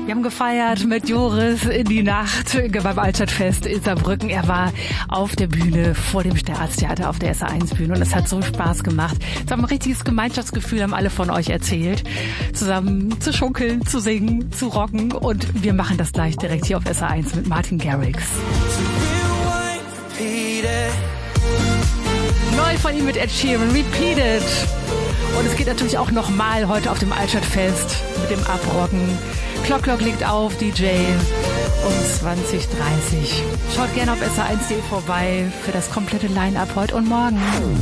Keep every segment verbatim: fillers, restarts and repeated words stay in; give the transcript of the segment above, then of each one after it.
Wir haben gefeiert mit Joris in die Nacht beim Altstadtfest in Saarbrücken. Er war auf der Bühne vor dem Staatstheater auf der S A eins Bühne und es hat so Spaß gemacht. Es war ein richtiges Gemeinschaftsgefühl, haben alle von euch erzählt. Zusammen zu schunkeln, zu singen, zu rocken und wir machen das gleich direkt hier auf S A eins mit Martin Garrix. Neu von ihm mit Ed Sheeran, Repeated. Und es geht natürlich auch nochmal heute auf dem Altstadtfest mit dem Abrocken. Clock Clock legt auf, D J um zwanzig Uhr dreißig. Schaut gerne auf S A eins Punkt de vorbei für das komplette Line-Up heute und morgen.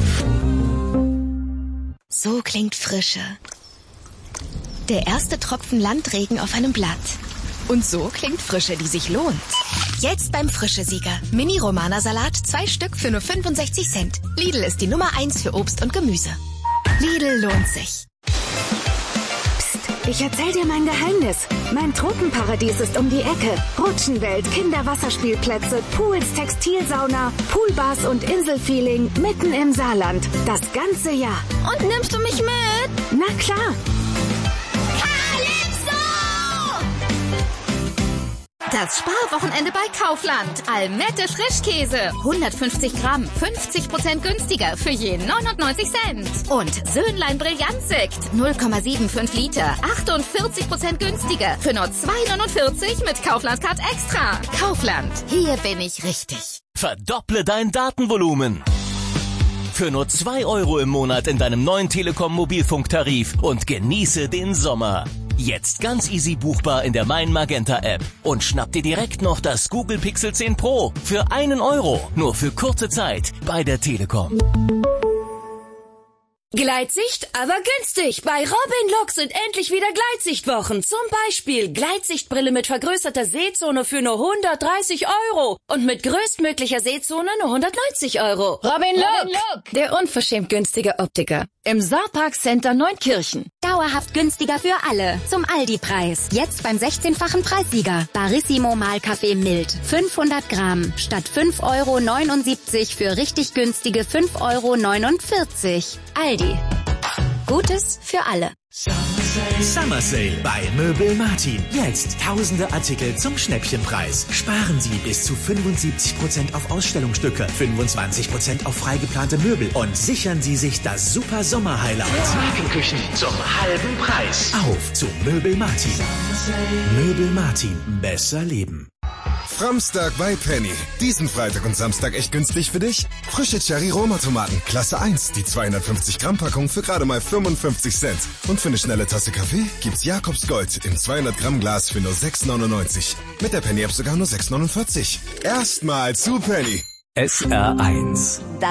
So klingt Frische. Der erste Tropfen Landregen auf einem Blatt. Und so klingt Frische, die sich lohnt. Jetzt beim Frische-Sieger. Mini-Romana-Salat, zwei Stück für nur fünfundsechzig Cent. Lidl ist die Nummer eins für Obst und Gemüse. Lidl lohnt sich. Psst, ich erzähl dir mein Geheimnis. Mein Tropenparadies ist um die Ecke. Rutschenwelt, Kinderwasserspielplätze, Pools, Textilsauna, Poolbars und Inselfeeling mitten im Saarland. Das ganze Jahr. Und nimmst du mich mit? Na klar. Das Sparwochenende bei Kaufland. Almette Frischkäse. hundertfünfzig Gramm. fünfzig Prozent günstiger für je neunundneunzig Cent. Und Söhnlein Brillantsekt. null Komma fünfundsiebzig Liter. achtundvierzig Prozent günstiger für nur zwei neunundvierzig mit Kaufland Card Extra. Kaufland. Hier bin ich richtig. Verdopple dein Datenvolumen. Für nur zwei Euro im Monat in deinem neuen Telekom Mobilfunktarif und genieße den Sommer. Jetzt ganz easy buchbar in der Mein Magenta App. Und schnapp dir direkt noch das Google Pixel zehn Pro für einen Euro. Nur für kurze Zeit bei der Telekom. Gleitsicht, aber günstig. Bei Robinlock sind endlich wieder Gleitsichtwochen. Zum Beispiel Gleitsichtbrille mit vergrößerter Sehzone für nur hundertdreißig Euro. Und mit größtmöglicher Sehzone nur hundertneunzig Euro. Robinlock, Robinlock, der unverschämt günstige Optiker. Im Saarpark Center Neunkirchen. Dauerhaft günstiger für alle. Zum Aldi-Preis. Jetzt beim sechzehnfachen Preissieger. Barissimo Mahlkaffee mild. fünfhundert Gramm. Statt fünf Euro neunundsiebzig für richtig günstige fünf Euro neunundvierzig. Aldi. Gutes für alle. Summer Sale bei Möbel Martin. Jetzt tausende Artikel zum Schnäppchenpreis. Sparen Sie bis zu fünfundsiebzig Prozent auf Ausstellungsstücke, fünfundzwanzig Prozent auf freigeplante Möbel und sichern Sie sich das super Sommer-Highlight. Markenküchen zum halben Preis. Auf zu Möbel Martin. Möbel Martin. Besser leben. Framstag bei Penny. Diesen Freitag und Samstag echt günstig für dich? Frische Cherry-Roma-Tomaten, Klasse eins, die zweihundertfünfzig Gramm Packung für gerade mal fünfundfünfzig Cent. Und für eine schnelle Tasse Kaffee gibt's Jakobs Gold im zweihundert Gramm Glas für nur sechs neunundneunzig. Mit der Penny-App sogar nur sechs neunundvierzig. Erstmal zu Penny. S R eins.